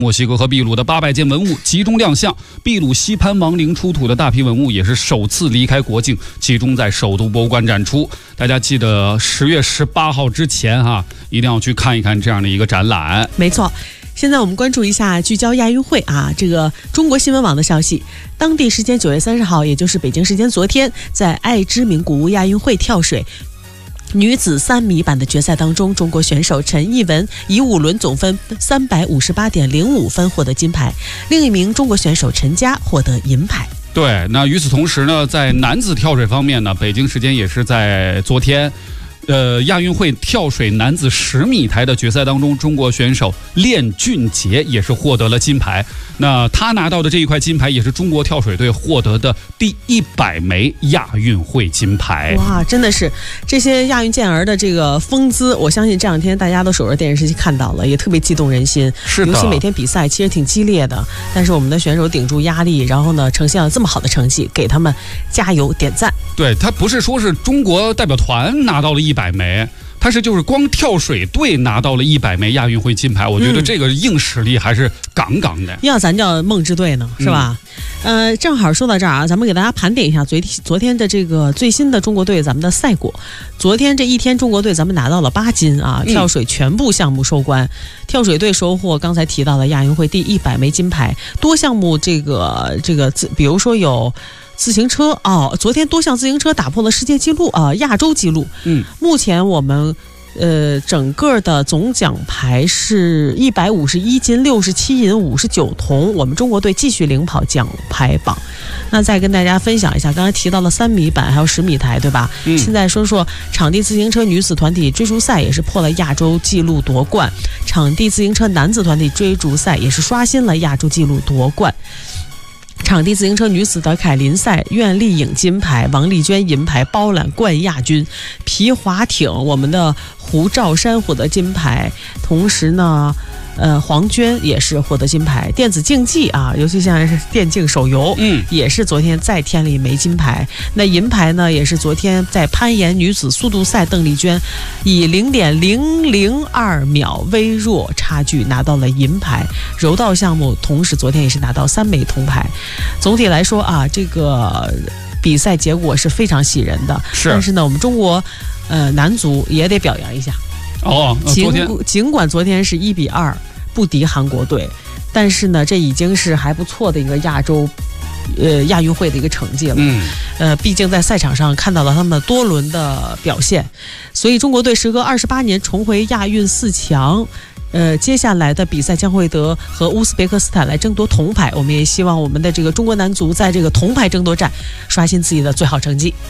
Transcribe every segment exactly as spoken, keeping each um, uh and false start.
墨西哥和秘鲁的八百件文物集中亮相，秘鲁西潘亡灵出土的大批文物也是首次离开国境，集中在首都博物馆展出。大家记得十月十八号之前哈、啊，一定要去看一看这样的一个展览。 没错。现在我们关注一下聚焦亚运会啊，这个中国新闻网的消息，当地时间九月三十号，也就是北京时间昨天，在爱之名古屋亚运会跳水女子三米板的决赛当中，中国选手陈艺文以五轮总分三百五十八点零五分获得金牌，另一名中国选手陈佳获得银牌。 对，那与此同时呢，在男子跳水方面呢，北京时间也是在昨天。呃，亚运会跳水男子十米台的决赛当中，中国选手练俊杰也是获得了金牌。那他拿到的这一块金牌，也是中国跳水队获得的第一百枚亚运会金牌。 哇，真的是这些亚运健儿的这个风姿，我相信这两天大家都守着电视机看到了，也特别激动人心。 是的， 尤其每天比赛其实挺激烈的，但是我们的选手顶住压力，然后呢，呈现了这么好的成绩，给他们加油点赞。 对，他不是说是中国代表团拿到了一百枚，他是就是光跳水队拿到了一百枚亚运会金牌，我觉得这个硬实力还是杠杠的。 要咱叫梦之队呢，是吧？嗯、呃，正好说到这儿啊，咱们给大家盘点一下昨昨天的这个最新的中国队咱们的赛果。昨天这一天，中国队咱们拿到了八金啊，跳水全部项目收官，嗯、跳水队收获刚才提到的亚运会第一百枚金牌，多项目这个这个，比如说有。自行车哦，昨天多项自行车打破了世界纪录啊、呃，亚洲纪录。嗯，目前我们呃整个的总奖牌是一百五十一金、六十七银、五十九铜，我们中国队继续领跑奖牌榜。那再跟大家分享一下，刚才提到了三米板还有十米台，对吧？嗯。现在说说场地自行车女子团体追逐赛也是破了亚洲纪录夺冠，场地自行车男子团体追逐赛也是刷新了亚洲纪录夺冠。场地自行车女子的凯林赛，苑丽颖金牌，王丽娟银牌，包揽冠亚军。皮划艇，我们的胡兆山获得金牌，同时呢，呃，黄娟也是获得金牌。电子竞技啊，尤其像是电竞手游，嗯，也是昨天再添了一枚金牌。那银牌呢，也是昨天在攀岩女子速度赛，邓丽娟以零点零零二秒微弱差距拿到了银牌。柔道项目，同时昨天也是拿到三枚铜牌。总体来说啊，这个比赛结果是非常喜人的。是，但是呢，我们中国呃男足也得表扬一下。哦，尽尽管昨天是一比二不敌韩国队，但是呢，这已经是还不错的一个亚洲呃亚运会的一个成绩了。嗯，呃，毕竟在赛场上看到了他们多轮的表现，所以中国队时隔二十八年重回亚运四强。呃，接下来的比赛将会得和乌兹别克斯坦来争夺铜牌，我们也希望我们的这个中国男足在这个铜牌争夺战刷新自己的最好成绩。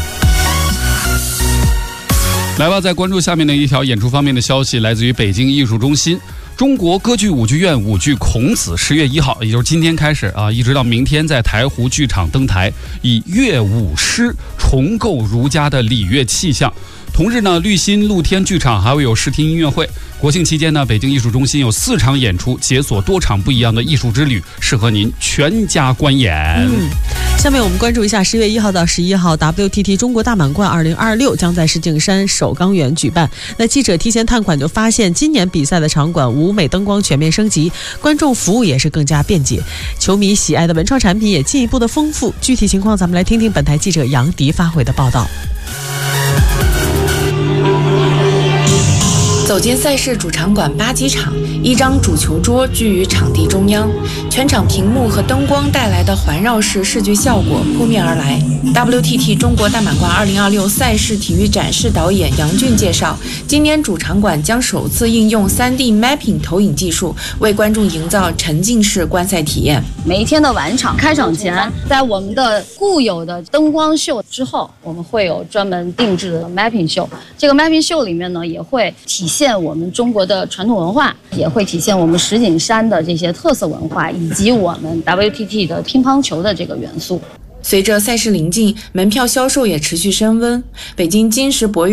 来吧，再关注下面的一条演出方面的消息，来自于北京艺术中心。中国歌剧舞剧院舞剧《孔子》十月一号，也就是今天开始啊，一直到明天，在台湖剧场登台，以乐舞诗重构儒家的礼乐气象。同日呢，绿心露天剧场还会有视听音乐会。国庆期间呢，北京艺术中心有四场演出，解锁多场不一样的艺术之旅，适合您全家观演。 嗯，下面我们关注一下十月一号到十一号 W T T 中国大满贯二零二六将在石景山首钢园举办。那记者提前探款就发现，今年比赛的场馆舞美灯光全面升级，观众服务也是更加便捷，球迷喜爱的文创产品也进一步的丰富。具体情况，咱们来听听本台记者杨迪发回的报道。 走进赛事主场馆八机场，一张主球桌居于场地中央，全场屏幕和灯光带来的环绕式视觉效果扑面而来。W T T 中国大满贯二零二六赛事体育展示导演杨俊介绍，今年主场馆将首次应用 三 D mapping 投影技术，为观众营造沉浸式观赛体验。 每一天的晚场开场前，在我们的固有的灯光秀之后，我们会有专门定制的 mapping 秀。这个 mapping 秀里面呢，也会体现我们中国的传统文化，也会体现我们石景山的这些特色文化，以及我们 W T T 的乒乓球的这个元素。 随着赛事临近，门票销售也持续升温。北京金石博